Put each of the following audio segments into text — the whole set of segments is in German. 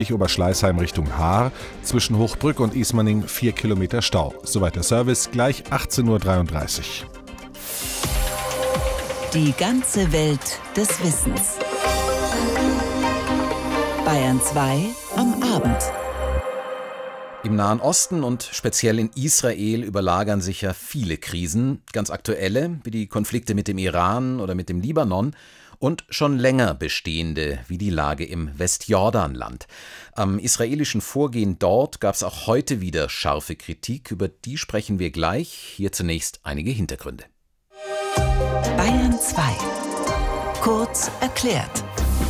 Oberschleißheim Richtung Haar, zwischen Hochbrück und Ismaning 4 Kilometer Stau. Soweit der Service, gleich 18:33 Uhr. Die ganze Welt des Wissens. Bayern 2 am Abend. Im Nahen Osten und speziell in Israel überlagern sich ja viele Krisen, ganz aktuelle, wie die Konflikte mit dem Iran oder mit dem Libanon, und schon länger bestehende, wie die Lage im Westjordanland. Am israelischen Vorgehen dort gab es auch heute wieder scharfe Kritik, über die sprechen wir gleich. Hier zunächst einige Hintergründe. Bayern 2. Kurz erklärt.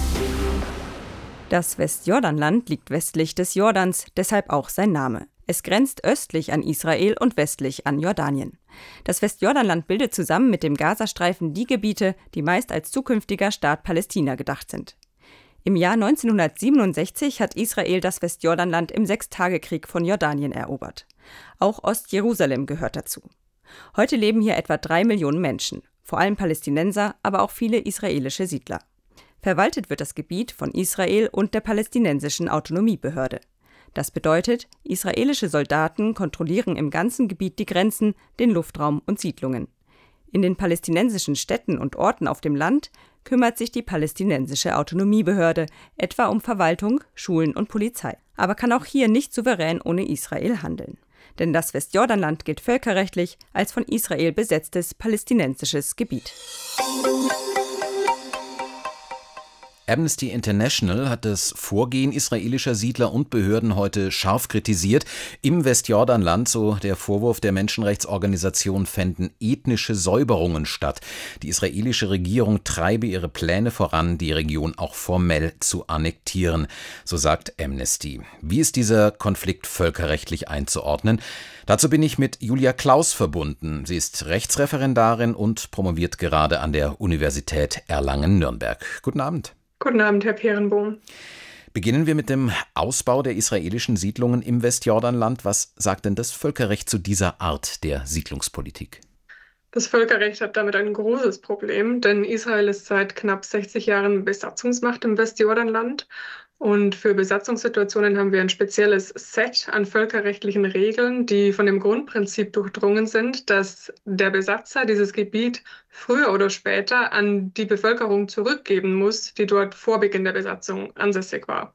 Das Westjordanland liegt westlich des Jordans, deshalb auch sein Name. Es grenzt östlich an Israel und westlich an Jordanien. Das Westjordanland bildet zusammen mit dem Gazastreifen die Gebiete, die meist als zukünftiger Staat Palästina gedacht sind. Im Jahr 1967 hat Israel das Westjordanland im Sechstagekrieg von Jordanien erobert. Auch Ostjerusalem gehört dazu. Heute leben hier etwa 3 Millionen Menschen, vor allem Palästinenser, aber auch viele israelische Siedler. Verwaltet wird das Gebiet von Israel und der palästinensischen Autonomiebehörde. Das bedeutet, israelische Soldaten kontrollieren im ganzen Gebiet die Grenzen, den Luftraum und Siedlungen. In den palästinensischen Städten und Orten auf dem Land kümmert sich die palästinensische Autonomiebehörde, etwa um Verwaltung, Schulen und Polizei. Aber kann auch hier nicht souverän ohne Israel handeln. Denn das Westjordanland gilt völkerrechtlich als von Israel besetztes palästinensisches Gebiet. Amnesty International hat das Vorgehen israelischer Siedler und Behörden heute scharf kritisiert. Im Westjordanland, so der Vorwurf der Menschenrechtsorganisation, fänden ethnische Säuberungen statt. Die israelische Regierung treibe ihre Pläne voran, die Region auch formell zu annektieren, so sagt Amnesty. Wie ist dieser Konflikt völkerrechtlich einzuordnen? Dazu bin ich mit Julia Klaus verbunden. Sie ist Rechtsreferendarin und promoviert gerade an der Universität Erlangen-Nürnberg. Guten Abend. Guten Abend, Herr Peerenbohm. Beginnen wir mit dem Ausbau der israelischen Siedlungen im Westjordanland. Was sagt denn das Völkerrecht zu dieser Art der Siedlungspolitik? Das Völkerrecht hat damit ein großes Problem, denn Israel ist seit knapp 60 Jahren Besatzungsmacht im Westjordanland. Und für Besatzungssituationen haben wir ein spezielles Set an völkerrechtlichen Regeln, die von dem Grundprinzip durchdrungen sind, dass der Besatzer dieses Gebiet früher oder später an die Bevölkerung zurückgeben muss, die dort vor Beginn der Besatzung ansässig war.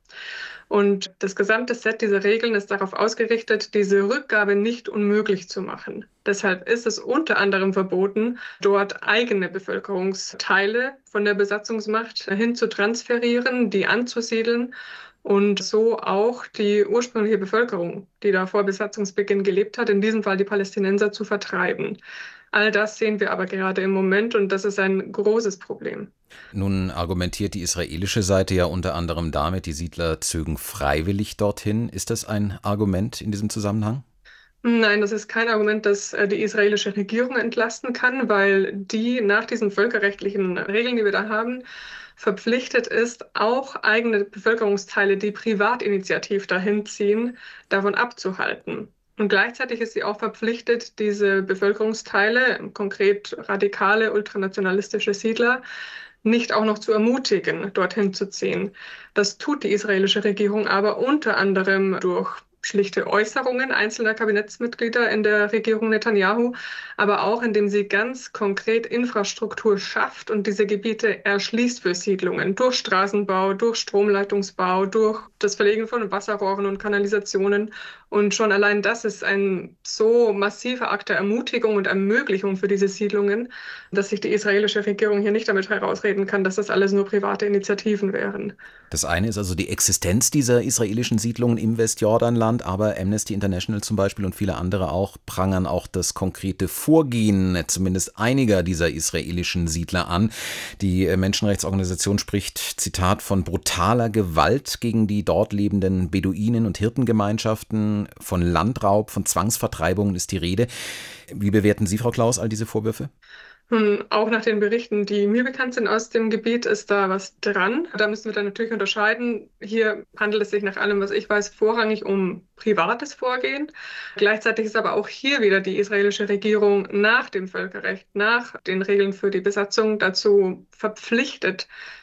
Und das gesamte Set dieser Regeln ist darauf ausgerichtet, diese Rückgabe nicht unmöglich zu machen. Deshalb ist es unter anderem verboten, dort eigene Bevölkerungsteile von der Besatzungsmacht hin zu transferieren, die anzusiedeln und so auch die ursprüngliche Bevölkerung, die da vor Besatzungsbeginn gelebt hat, in diesem Fall die Palästinenser, zu vertreiben. All das sehen wir aber gerade im Moment und das ist ein großes Problem. Nun argumentiert die israelische Seite ja unter anderem damit, die Siedler zögen freiwillig dorthin. Ist das ein Argument in diesem Zusammenhang? Nein, das ist kein Argument, das die israelische Regierung entlasten kann, weil die nach diesen völkerrechtlichen Regeln, die wir da haben, verpflichtet ist, auch eigene Bevölkerungsteile, die privatinitiativ dahin ziehen, davon abzuhalten. Und gleichzeitig ist sie auch verpflichtet, diese Bevölkerungsteile, konkret radikale, ultranationalistische Siedler, nicht auch noch zu ermutigen, dorthin zu ziehen. Das tut die israelische Regierung aber unter anderem durch schlichte Äußerungen einzelner Kabinettsmitglieder in der Regierung Netanyahu, aber auch indem sie ganz konkret Infrastruktur schafft und diese Gebiete erschließt für Siedlungen durch Straßenbau, durch Stromleitungsbau, durch das Verlegen von Wasserrohren und Kanalisationen. Und schon allein das ist ein so massiver Akt der Ermutigung und Ermöglichung für diese Siedlungen, dass sich die israelische Regierung hier nicht damit herausreden kann, dass das alles nur private Initiativen wären. Das eine ist also die Existenz dieser israelischen Siedlungen im Westjordanland, aber Amnesty International zum Beispiel und viele andere auch prangern auch das konkrete Vorgehen zumindest einiger dieser israelischen Siedler an. Die Menschenrechtsorganisation spricht, Zitat, von brutaler Gewalt gegen die dort lebenden Beduinen und Hirtengemeinschaften, von Landraub, von Zwangsvertreibungen ist die Rede. Wie bewerten Sie, Frau Klaus, all diese Vorwürfe? Auch nach den Berichten, die mir bekannt sind aus dem Gebiet, ist da was dran. Da müssen wir dann natürlich unterscheiden. Hier handelt es sich nach allem, was ich weiß, vorrangig um privates Vorgehen. Gleichzeitig ist aber auch hier wieder die israelische Regierung nach dem Völkerrecht, nach den Regeln für die Besatzung dazu verpflichtet,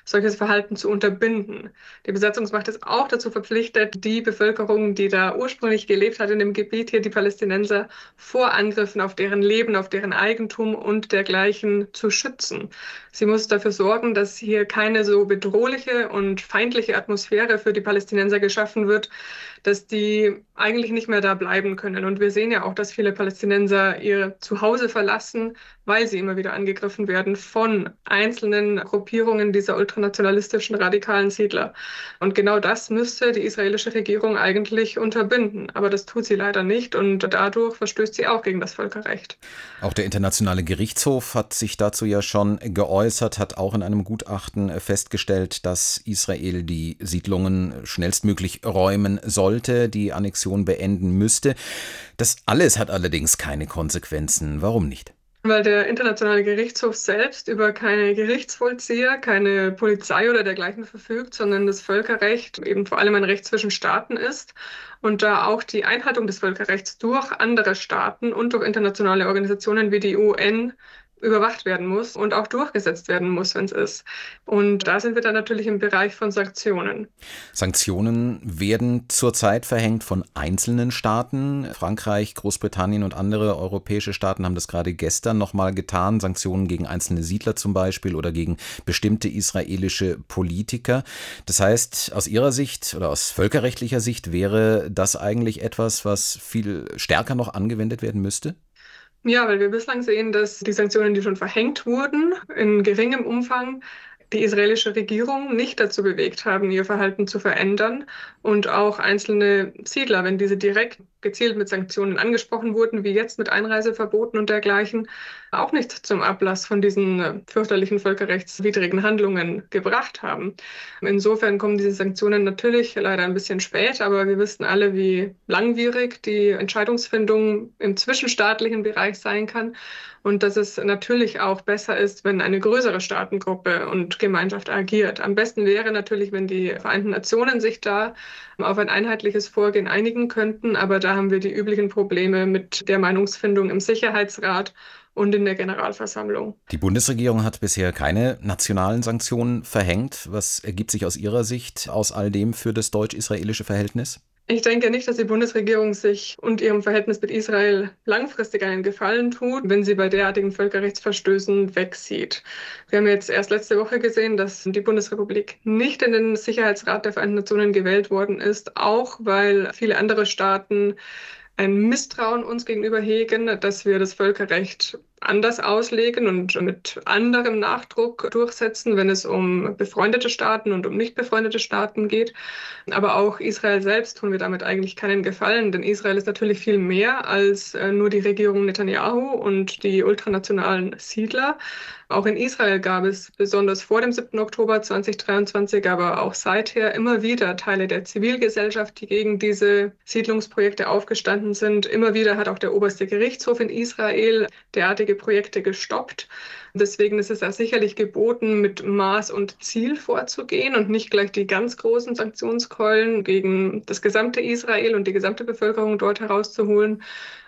solches Verhalten zu unterbinden. Die Besatzungsmacht ist auch dazu verpflichtet, die Bevölkerung, die da ursprünglich gelebt hat in dem Gebiet hier, die Palästinenser, vor Angriffen auf deren Leben, auf deren Eigentum und dergleichen zu schützen. Sie muss dafür sorgen, dass hier keine so bedrohliche und feindliche Atmosphäre für die Palästinenser geschaffen wird, dass die eigentlich nicht mehr da bleiben können. Und wir sehen ja auch, dass viele Palästinenser ihr Zuhause verlassen, weil sie immer wieder angegriffen werden von einzelnen Gruppierungen dieser ultranationalistischen radikalen Siedler. Und genau das müsste die israelische Regierung eigentlich unterbinden. Aber das tut sie leider nicht und dadurch verstößt sie auch gegen das Völkerrecht. Auch der Internationale Gerichtshof hat sich dazu ja schon geäußert, hat auch in einem Gutachten festgestellt, dass Israel die Siedlungen schnellstmöglich räumen sollte, die Annexion beenden müsste. Das alles hat allerdings keine Konsequenzen. Warum nicht? Weil der Internationale Gerichtshof selbst über keine Gerichtsvollzieher, keine Polizei oder dergleichen verfügt, sondern das Völkerrecht eben vor allem ein Recht zwischen Staaten ist und da auch die Einhaltung des Völkerrechts durch andere Staaten und durch internationale Organisationen wie die UN überwacht werden muss und auch durchgesetzt werden muss, wenn es ist. Und da sind wir dann natürlich im Bereich von Sanktionen. Sanktionen werden zurzeit verhängt von einzelnen Staaten. Frankreich, Großbritannien und andere europäische Staaten haben das gerade gestern nochmal getan. Sanktionen gegen einzelne Siedler zum Beispiel oder gegen bestimmte israelische Politiker. Das heißt, aus Ihrer Sicht oder aus völkerrechtlicher Sicht wäre das eigentlich etwas, was viel stärker noch angewendet werden müsste? Ja, weil wir bislang sehen, dass die Sanktionen, die schon verhängt wurden, in geringem Umfang die israelische Regierung nicht dazu bewegt haben, ihr Verhalten zu verändern und auch einzelne Siedler, wenn diese direkt gezielt mit Sanktionen angesprochen wurden, wie jetzt mit Einreiseverboten und dergleichen, auch nicht zum Ablass von diesen fürchterlichen völkerrechtswidrigen Handlungen gebracht haben. Insofern kommen diese Sanktionen natürlich leider ein bisschen spät, aber wir wissen alle, wie langwierig die Entscheidungsfindung im zwischenstaatlichen Bereich sein kann und dass es natürlich auch besser ist, wenn eine größere Staatengruppe und Gemeinschaft agiert. Am besten wäre natürlich, wenn die Vereinten Nationen sich da auf ein einheitliches Vorgehen einigen könnten, aber da haben wir die üblichen Probleme mit der Meinungsfindung im Sicherheitsrat und in der Generalversammlung. Die Bundesregierung hat bisher keine nationalen Sanktionen verhängt. Was ergibt sich aus Ihrer Sicht aus all dem für das deutsch-israelische Verhältnis? Ich denke nicht, dass die Bundesregierung sich und ihrem Verhältnis mit Israel langfristig einen Gefallen tut, wenn sie bei derartigen Völkerrechtsverstößen wegsieht. Wir haben jetzt erst letzte Woche gesehen, dass die Bundesrepublik nicht in den Sicherheitsrat der Vereinten Nationen gewählt worden ist, auch weil viele andere Staaten ein Misstrauen uns gegenüber hegen, dass wir das Völkerrecht anders auslegen und mit anderem Nachdruck durchsetzen, wenn es um befreundete Staaten und um nicht befreundete Staaten geht. Aber auch Israel selbst tun wir damit eigentlich keinen Gefallen, denn Israel ist natürlich viel mehr als nur die Regierung Netanyahu und die ultranationalen Siedler. Auch in Israel gab es besonders vor dem 7. Oktober 2023, aber auch seither immer wieder Teile der Zivilgesellschaft, die gegen diese Siedlungsprojekte aufgestanden sind. Immer wieder hat auch der oberste Gerichtshof in Israel derartige Projekte gestoppt. Deswegen ist es auch sicherlich geboten, mit Maß und Ziel vorzugehen und nicht gleich die ganz großen Sanktionskeulen gegen das gesamte Israel und die gesamte Bevölkerung dort herauszuholen.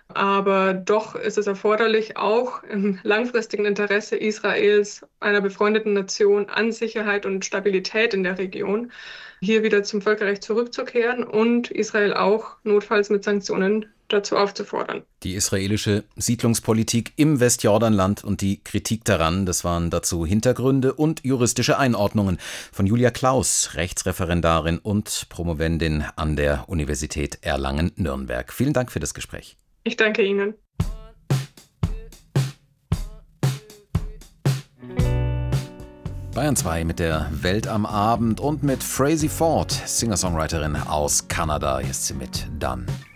Aber doch ist es erforderlich, auch im langfristigen Interesse Israels, einer befreundeten Nation, an Sicherheit und Stabilität in der Region, hier wieder zum Völkerrecht zurückzukehren und Israel auch notfalls mit Sanktionen dazu aufzufordern. Die israelische Siedlungspolitik im Westjordanland und die Kritik daran, das waren dazu Hintergründe und juristische Einordnungen von Julia Klaus, Rechtsreferendarin und Promovendin an der Universität Erlangen-Nürnberg. Vielen Dank für das Gespräch. Ich danke Ihnen. Bayern 2 mit der Welt am Abend und mit Frazey Ford, Singer-Songwriterin aus Kanada. Hier ist sie mit Done.